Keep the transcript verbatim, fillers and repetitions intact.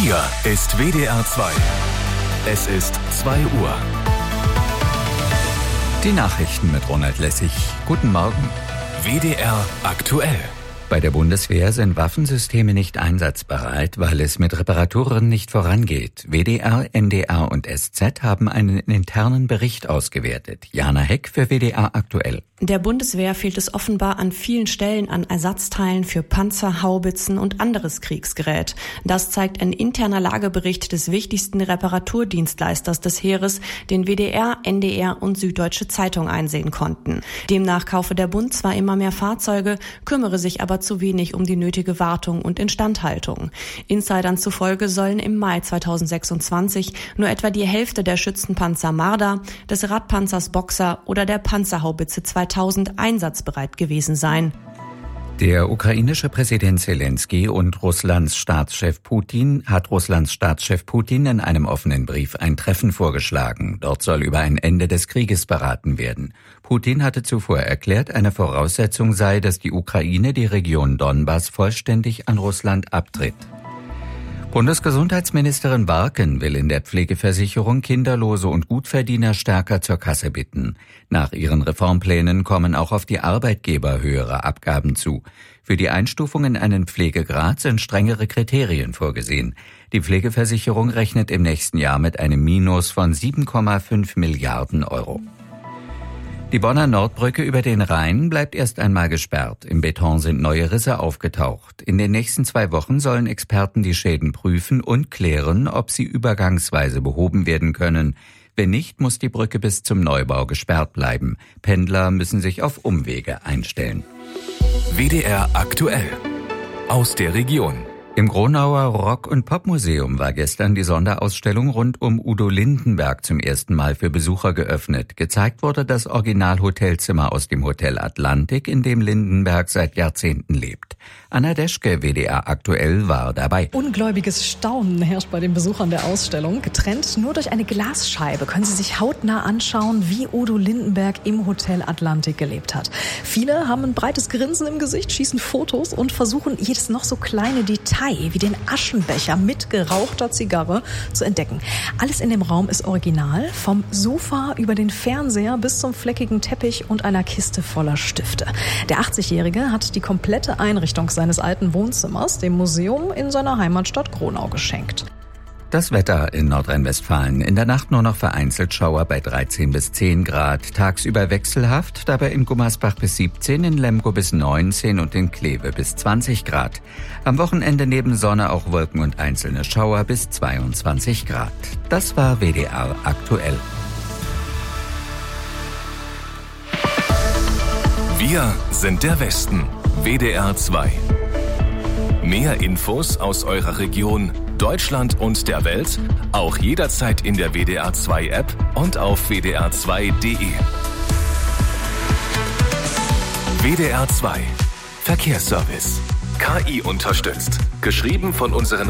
Hier ist W D R zwei. Es ist zwei Uhr. Die Nachrichten mit Ronald Lessig. Guten Morgen. W D R aktuell. Bei der Bundeswehr sind Waffensysteme nicht einsatzbereit, weil es mit Reparaturen nicht vorangeht. W D R, N D R und S Z haben einen internen Bericht ausgewertet. Jana Heck für W D R aktuell. Der Bundeswehr fehlt es offenbar an vielen Stellen an Ersatzteilen für Panzer, Haubitzen und anderes Kriegsgerät. Das zeigt ein interner Lagebericht des wichtigsten Reparaturdienstleisters des Heeres, den W D R, N D R und Süddeutsche Zeitung einsehen konnten. Demnach kaufe der Bund zwar immer mehr Fahrzeuge, kümmere sich aber zu wenig um die nötige Wartung und Instandhaltung. Insidern zufolge sollen im Mai zweitausendsechsundzwanzig nur etwa die Hälfte der Schützenpanzer Marder, des Radpanzers Boxer oder der Panzerhaubitze zweitausend einsatzbereit gewesen sein. Der ukrainische Präsident Zelensky und Russlands Staatschef Putin hat Russlands Staatschef Putin in einem offenen Brief ein Treffen vorgeschlagen. Dort soll über ein Ende des Krieges beraten werden. Putin hatte zuvor erklärt, eine Voraussetzung sei, dass die Ukraine die Region Donbass vollständig an Russland abtritt. Bundesgesundheitsministerin Barken will in der Pflegeversicherung Kinderlose und Gutverdiener stärker zur Kasse bitten. Nach ihren Reformplänen kommen auch auf die Arbeitgeber höhere Abgaben zu. Für die Einstufung in einen Pflegegrad sind strengere Kriterien vorgesehen. Die Pflegeversicherung rechnet im nächsten Jahr mit einem Minus von sieben Komma fünf Milliarden Euro. Die Bonner Nordbrücke über den Rhein bleibt erst einmal gesperrt. Im Beton sind neue Risse aufgetaucht. In den nächsten zwei Wochen sollen Experten die Schäden prüfen und klären, ob sie übergangsweise behoben werden können. Wenn nicht, muss die Brücke bis zum Neubau gesperrt bleiben. Pendler müssen sich auf Umwege einstellen. W D R aktuell. Aus der Region. Im Gronauer Rock- und Popmuseum war gestern die Sonderausstellung rund um Udo Lindenberg zum ersten Mal für Besucher geöffnet. Gezeigt wurde das Original-Hotelzimmer aus dem Hotel Atlantik, in dem Lindenberg seit Jahrzehnten lebt. Anna Deschke, W D R aktuell, war dabei. Ungläubiges Staunen herrscht bei den Besuchern der Ausstellung. Getrennt nur durch eine Glasscheibe können sie sich hautnah anschauen, wie Udo Lindenberg im Hotel Atlantik gelebt hat. Viele haben ein breites Grinsen im Gesicht, schießen Fotos und versuchen jedes noch so kleine Detail wie den Aschenbecher mit gerauchter Zigarre zu entdecken. Alles in dem Raum ist original, vom Sofa über den Fernseher bis zum fleckigen Teppich und einer Kiste voller Stifte. Der achtzigjährige hat die komplette Einrichtung seines alten Wohnzimmers dem Museum in seiner Heimatstadt Gronau geschenkt. Das Wetter in Nordrhein-Westfalen. In der Nacht nur noch vereinzelt Schauer bei dreizehn bis zehn Grad. Tagsüber wechselhaft, dabei in Gummersbach bis siebzehn, in Lemgo bis neunzehn und in Kleve bis zwanzig Grad. Am Wochenende neben Sonne auch Wolken und einzelne Schauer bis zweiundzwanzig Grad. Das war W D R aktuell. Wir sind der Westen. W D R zwei. Mehr Infos aus eurer Region, Deutschland und der Welt, auch jederzeit in der W D R zwei App und auf w d r zwei punkt d e. W D R zwei Verkehrsservice. K I unterstützt. Geschrieben von unseren